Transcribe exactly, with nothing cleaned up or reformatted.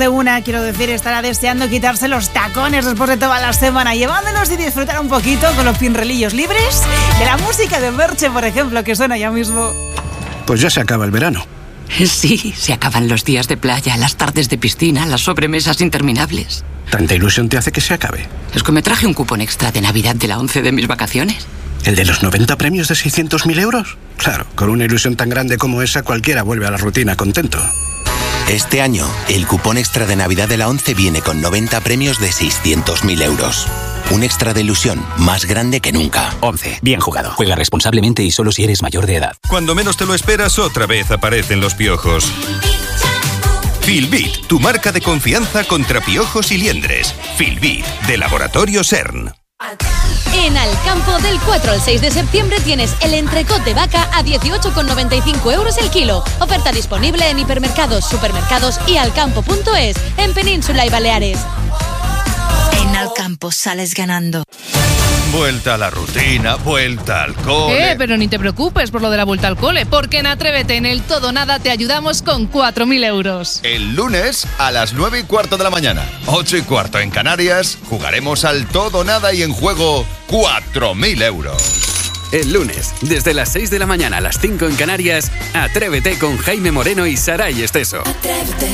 De una, quiero decir, estará deseando quitarse los tacones después de toda la semana, llevándonos y disfrutar un poquito con los pinrelillos libres de la música de Merche, por ejemplo, que suena ya mismo. Pues ya se acaba el verano. Sí, se acaban los días de playa, las tardes de piscina, las sobremesas interminables. ¿Tanta ilusión te hace que se acabe? Es que me traje un cupón extra de Navidad de la once de mis vacaciones. ¿El de los noventa premios de seiscientos mil euros? Claro, con una ilusión tan grande como esa, cualquiera vuelve a la rutina contento. Este año, el cupón extra de Navidad de la once viene con noventa premios de seiscientos mil euros. Un extra de ilusión más grande que nunca. once. Bien jugado. Juega responsablemente y solo si eres mayor de edad. Cuando menos te lo esperas, otra vez aparecen los piojos. Filbit, tu marca de confianza contra piojos y liendres. Filbit, de Laboratorio CERN. En Alcampo, del cuatro al seis de septiembre tienes el entrecot de vaca a dieciocho con noventa y cinco euros el kilo. Oferta disponible en hipermercados, supermercados y alcampo punto es, en Península y Baleares. En Alcampo sales ganando. Vuelta a la rutina, vuelta al cole. Eh, pero ni te preocupes por lo de la vuelta al cole, porque en Atrévete en el Todo Nada te ayudamos con cuatro mil euros. El lunes a las nueve y cuarto de la mañana, ocho y cuarto en Canarias, jugaremos al Todo Nada y en juego cuatro mil euros. El lunes, desde las seis de la mañana a las cinco en Canarias, Atrévete con Jaime Moreno y Saray Esteso. Atrévete.